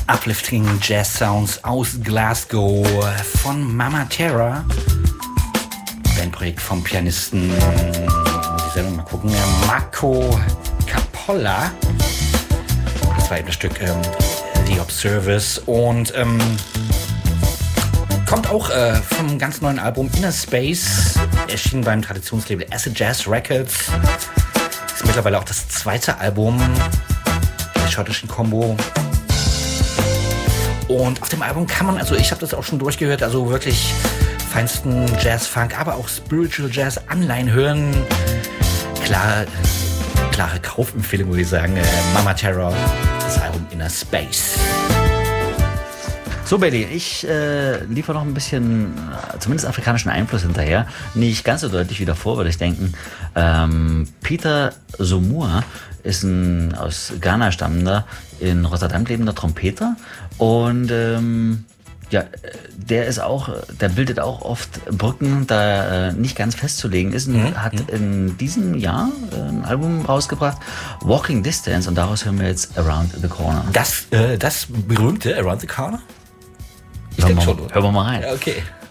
Uplifting Jazz Sounds aus Glasgow von Mama Terra. Bandprojekt vom Pianisten, muss ich selber mal gucken, Marco Capolla. Das war eben das Stück The Observers und kommt auch vom ganz neuen Album Inner Space, erschienen beim Traditionslabel Acid Jazz Records. Ist mittlerweile auch das zweite Album der schottischen Combo. Und auf dem Album kann man, also ich habe das auch schon durchgehört, also wirklich feinsten Jazz-Funk, aber auch Spiritual Jazz-Anleihen hören. Klare Kaufempfehlung, würde ich sagen. Mama Terra, das Album Inner Space. So, Bailey, ich liefere noch ein bisschen, zumindest afrikanischen Einfluss hinterher. Nicht ganz so deutlich wie davor, würde ich denken. Peter Zumur ist ein aus Ghana stammender, in Rotterdam lebender Trompeter. Und der bildet auch oft Brücken, da nicht ganz festzulegen ist. Und hat in diesem Jahr ein Album rausgebracht, Walking Distance. Und daraus hören wir jetzt Around the Corner. Das berühmte Around the Corner? Hören wir mal rein. Okay.